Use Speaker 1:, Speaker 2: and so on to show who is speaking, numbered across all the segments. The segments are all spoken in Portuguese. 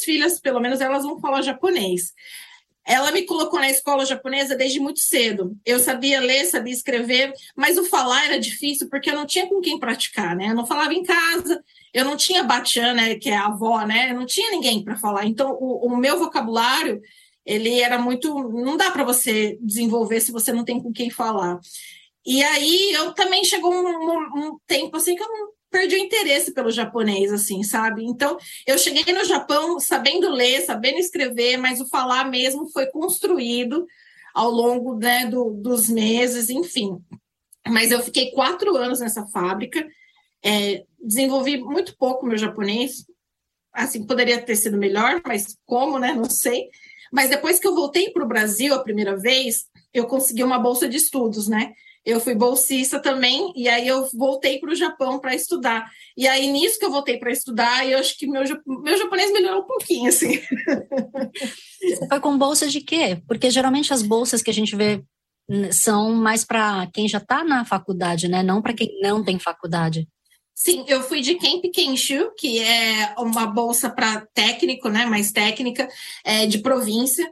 Speaker 1: filhas, pelo menos, elas vão falar japonês. Ela me colocou na escola japonesa desde muito cedo. Eu sabia ler, sabia escrever, mas o falar era difícil porque eu não tinha com quem praticar, né? Eu não falava em casa, eu não tinha batian, né, que é a avó, né? Eu não tinha ninguém para falar. Então, o meu vocabulário, ele era muito... Não dá para você desenvolver se você não tem com quem falar. E aí, eu também chegou um tempo assim que eu não perdi o interesse pelo japonês, assim, sabe? Então, eu cheguei no Japão sabendo ler, sabendo escrever, mas o falar mesmo foi construído ao longo, né, dos meses, enfim. Mas eu fiquei 4 anos nessa fábrica, desenvolvi muito pouco meu japonês, assim, poderia ter sido melhor, mas como, né, não sei. Mas depois que eu voltei para o Brasil a primeira vez, eu consegui uma bolsa de estudos, né? Eu fui bolsista também, e aí eu voltei para o Japão para estudar. E aí, nisso que eu voltei para estudar, eu acho que meu japonês melhorou um pouquinho, assim.
Speaker 2: Você foi com bolsa de quê? Porque geralmente as bolsas que a gente vê são mais para quem já está na faculdade, né? Não para quem não tem faculdade.
Speaker 1: Sim, eu fui de Kemp Kenshu, que é uma bolsa para técnico, né? Mais técnica, de província.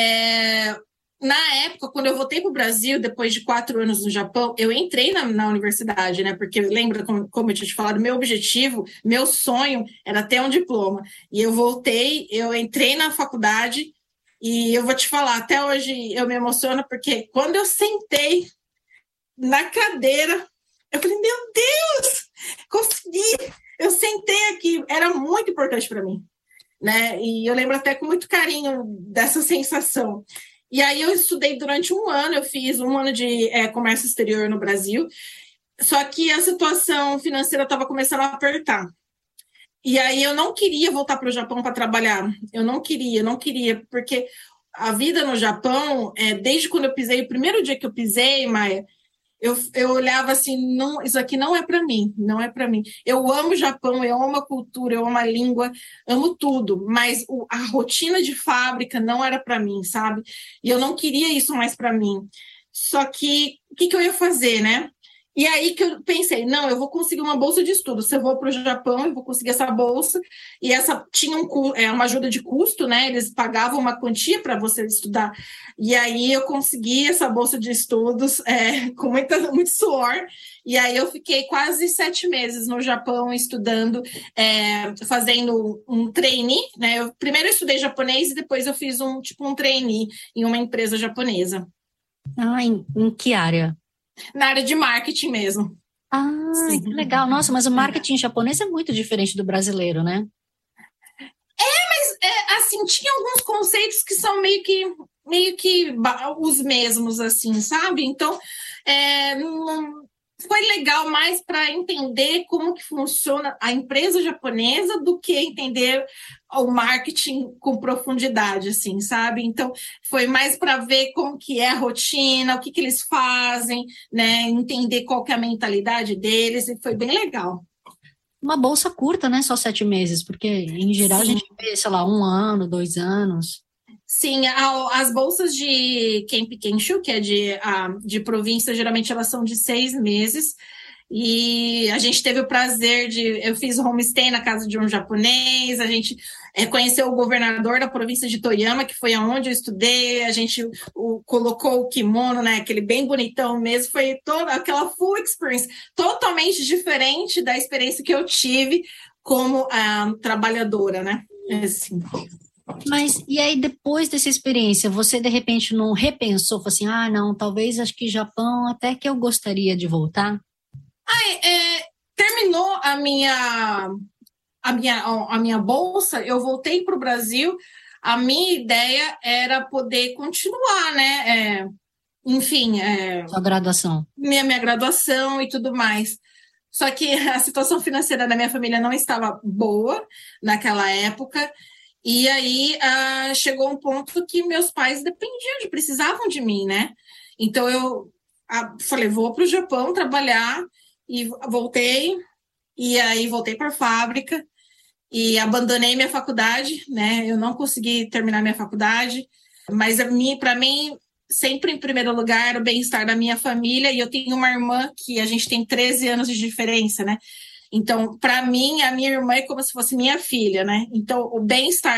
Speaker 1: Na época, quando eu voltei para o Brasil, depois de 4 anos no Japão, eu entrei na universidade, né? Porque lembra, como eu tinha te falado, meu objetivo, meu sonho era ter um diploma. E eu voltei, eu entrei na faculdade e eu vou te falar, até hoje eu me emociono, porque quando eu sentei na cadeira, eu falei, meu Deus, consegui! Eu sentei aqui, era muito importante para mim, né? E eu lembro até com muito carinho dessa sensação. E aí eu estudei durante 1 ano, eu fiz 1 ano de comércio exterior no Brasil, só que a situação financeira estava começando a apertar. E aí eu não queria voltar para o Japão para trabalhar. Eu não queria, porque a vida no Japão, desde quando eu pisei, o primeiro dia que eu pisei, Maia, eu olhava assim, não, isso aqui não é para mim, não é para mim. Eu amo o Japão, eu amo a cultura, eu amo a língua, amo tudo, mas a rotina de fábrica não era para mim, sabe? E eu não queria isso mais para mim. Só que o que eu ia fazer, né? E aí que eu pensei, não, eu vou conseguir uma bolsa de estudo. Se eu vou para o Japão, eu vou conseguir essa bolsa. E essa tinha uma ajuda de custo, né? Eles pagavam uma quantia para você estudar. E aí eu consegui essa bolsa de estudos com muito suor. E aí eu fiquei quase 7 meses no Japão estudando, fazendo um trainee, né? Eu primeiro estudei japonês e depois eu fiz um trainee em uma empresa japonesa.
Speaker 2: Ah, em que área?
Speaker 1: Na área de marketing mesmo.
Speaker 2: Ah,
Speaker 1: Sim.
Speaker 2: que legal. Nossa, mas o marketing japonês é muito diferente do brasileiro, né?
Speaker 1: Assim, tinha alguns conceitos que são meio que os mesmos, assim, sabe? Então, foi legal mais para entender como que funciona a empresa japonesa do que entender o marketing com profundidade, assim, sabe? Então, foi mais para ver como que é a rotina, o que eles fazem, né? Entender qual que é a mentalidade deles, e foi bem legal.
Speaker 2: Uma bolsa curta, né? Só 7 meses, porque em geral a
Speaker 1: Sim.
Speaker 2: gente vê, sei lá, 1 ano, 2 anos.
Speaker 1: Sim, as bolsas de Kemp Kenshu, que é de província, geralmente elas são de 6 meses. E a gente teve o prazer eu fiz homestay na casa de um japonês, a gente conheceu o governador da província de Toyama, que foi aonde eu estudei, a gente colocou o kimono, né, aquele bem bonitão mesmo, foi toda aquela full experience, totalmente diferente da experiência que eu tive como trabalhadora, né, assim.
Speaker 2: Mas, e aí, depois dessa experiência, você de repente não repensou, falou assim, não, talvez acho que Japão até que eu gostaria de voltar?
Speaker 1: Terminou a minha bolsa, eu voltei para o Brasil, a minha ideia era poder continuar, né? Enfim,
Speaker 2: Sua graduação.
Speaker 1: minha graduação e tudo mais. Só que a situação financeira da minha família não estava boa naquela época, e aí chegou um ponto que meus pais precisavam de mim, né? Então eu falei, vou para o Japão trabalhar, e voltei, e aí voltei para a fábrica, e abandonei minha faculdade, né? Eu não consegui terminar minha faculdade, mas para mim, sempre em primeiro lugar era o bem-estar da minha família, e eu tenho uma irmã que a gente tem 13 anos de diferença, né? Então, para mim, a minha irmã é como se fosse minha filha, né? Então, o bem-estar